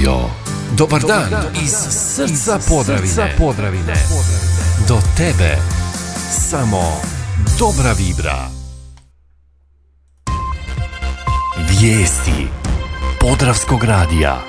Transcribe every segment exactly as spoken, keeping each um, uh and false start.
Radio. Dobar dan iz srca Podravine. Podravine. Do tebe samo dobra vibra. Vijesti Podravskog radija.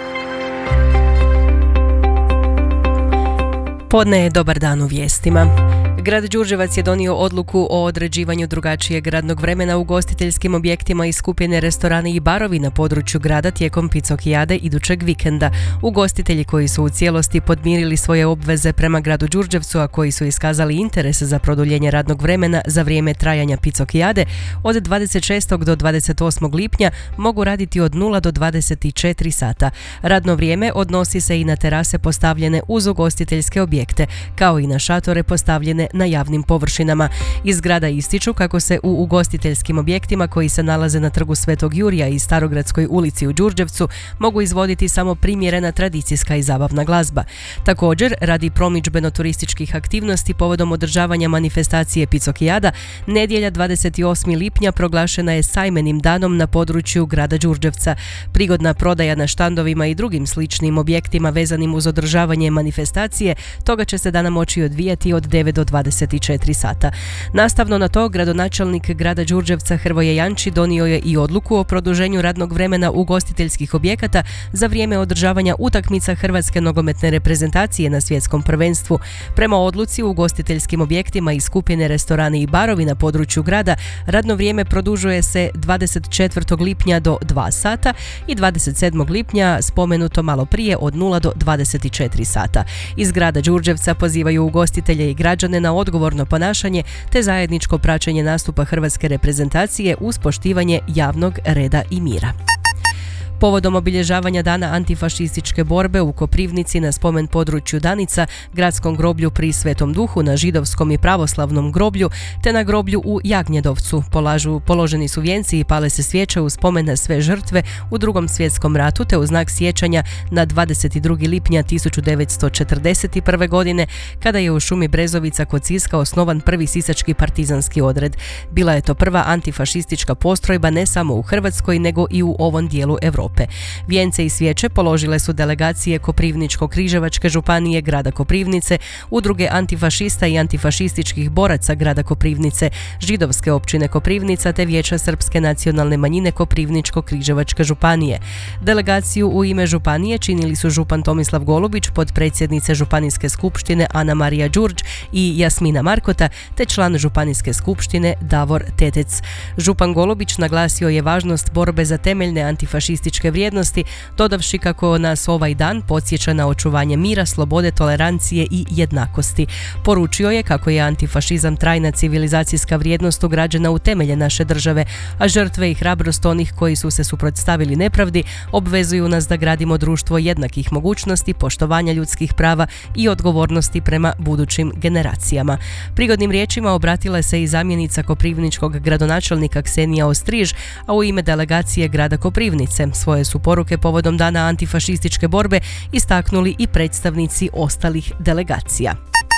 Podne je dobar dan u vijestima. Grad Đurđevac je donio odluku o određivanju drugačijeg radnog vremena u ugostiteljskim objektima i skupine restorani i barovi na području grada tijekom Picokijade idućeg vikenda. Ugostitelji koji su u cijelosti podmirili svoje obveze prema gradu Đurđevcu, a koji su iskazali interes za produljenje radnog vremena za vrijeme trajanja Picokijade, od dvadeset šestog do dvadeset osmog lipnja mogu raditi od nula do dvadeset četiri sata. Radno vrijeme odnosi se i na terase postavljene uz ugostiteljske objekte, kao i na šatore postavljene na javnim površinama. Iz grada ističu kako se u ugostiteljskim objektima koji se nalaze na trgu Svetog Jurija i Starogradskoj ulici u Đurđevcu mogu izvoditi samo primjerena tradicijska i zabavna glazba. Također, radi promidžbeno-turističkih aktivnosti povodom održavanja manifestacije Picokijada, nedjelja dvadeset osmog lipnja proglašena je sajmenim danom na području grada Đurđevca. Prigodna prodaja na štandovima i drugim sličnim objektima vezanim uz održavanje manifestacije toga će se dana moći odvijati od devet do dvadeset četiri sata. Nastavno na to, gradonačelnik grada Đurđevca Hrvoje Janči donio je i odluku o produženju radnog vremena ugostiteljskih objekata za vrijeme održavanja utakmica Hrvatske nogometne reprezentacije na svjetskom prvenstvu. Prema odluci, u ugostiteljskim objektima i skupine restorani i barovi na području grada radno vrijeme produžuje se dvadeset četvrtog lipnja do dva sata i dvadeset sedmog lipnja spomenuto malo prije od nula do dvadeset četiri sata. Iz grada Đurđevca pozivaju ugostitelje i građane na odgovorno ponašanje te zajedničko praćenje nastupa Hrvatske reprezentacije uz poštivanje javnog reda i mira. Povodom obilježavanja dana antifašističke borbe u Koprivnici na spomen području Danica, gradskom groblju pri Svetom Duhu, na židovskom i pravoslavnom groblju te na groblju u Jagnjedovcu polažu, položeni su vijenci i pale se svijeće u spomen na sve žrtve u Drugom svjetskom ratu te u znak sjećanja na dvadeset drugog lipnja tisuću devetsto četrdeset prve. godine kada je u šumi Brezovica kod Siska osnovan prvi sisački partizanski odred. Bila je to prva antifašistička postrojba ne samo u Hrvatskoj nego i u ovom dijelu Europe. Vijence i svijeće položile su delegacije Koprivničko-križevačke županije grada Koprivnice, udruge antifašista i antifašističkih boraca grada Koprivnice, židovske općine Koprivnica te Vijeća srpske nacionalne manjine Koprivničko-križevačke županije. Delegaciju u ime županije činili su župan Tomislav Golubić, potpredsjednice županijske skupštine Ana Marija Đurđ i Jasmina Markota te član županijske skupštine Davor Tetec. Župan Golubić naglasio je važnost borbe za temeljne antifašističke vrijednosti, dodavši kako nas ovaj dan podsjeća na očuvanje mira, slobode, tolerancije i jednakosti. Poručio je kako je antifašizam trajna civilizacijska vrijednost ugrađena u temelje naše države, a žrtve i hrabrost onih koji su se suprotstavili nepravdi obvezuju nas da gradimo društvo jednakih mogućnosti, poštovanja ljudskih prava i odgovornosti prema budućim generacijama. Prigodnim riječima obratila se i zamjenica koprivničkog gradonačelnika Ksenija Ostriž, a u ime delegacije grada Koprivnice svoje su poruke povodom dana antifašističke borbe istaknuli i predstavnici ostalih delegacija.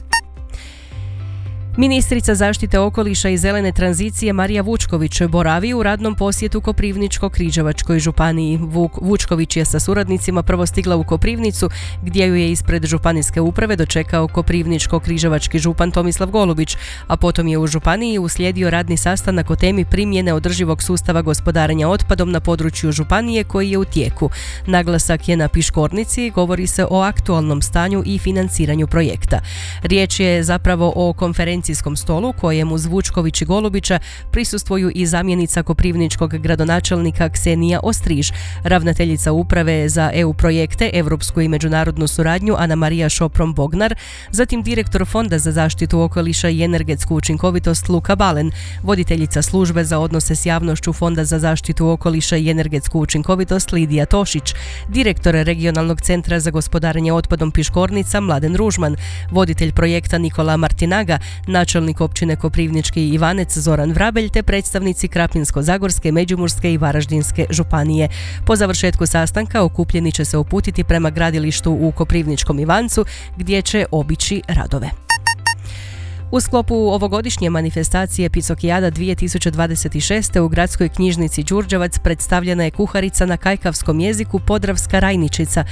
Ministrica zaštite okoliša i zelene tranzicije Marija Vučković boravi u radnom posjetu Koprivničko-križevačkoj županiji. Vuk Vučković je sa suradnicima prvo stigla u Koprivnicu, gdje ju je ispred županijske uprave dočekao Koprivničko-križevački župan Tomislav Golubić, a potom je u županiji uslijedio radni sastanak o temi primjene održivog sustava gospodarenja otpadom na području županije koji je u tijeku. Naglasak je na Piškornici, govori se o aktualnom stanju i financiranju projekta. Riječ je zapravo o konferenciji stolu kojem uz Vučković i Golubića prisustvuju i zamjenica koprivničkog gradonačelnika Ksenija Ostriž, ravnateljica uprave za E U projekte, europsku i međunarodnu suradnju Ana Marija Šoprom Bognar, zatim direktor Fonda za zaštitu okoliša i energetsku učinkovitost Luka Balen, voditeljica službe za odnose s javnošću Fonda za zaštitu okoliša i energetsku učinkovitost Lidija Tošić, direktor regionalnog centra za gospodarenje otpadom Piškornica Mladen Ružman, voditelj projekta Nikola Martinaga, načelnik općine Koprivnički Ivanec Zoran Vrabelj te predstavnici Krapinsko-zagorske, Međimurske i Varaždinske županije. Po završetku sastanka okupljeni će se uputiti prema gradilištu u Koprivničkom Ivancu gdje će obići radove. U sklopu ovogodišnje manifestacije Picokijada dvije tisuće dvadeset šest. u gradskoj knjižnici Đurđevac predstavljena je kuharica na kajkavskom jeziku Podravska rajničica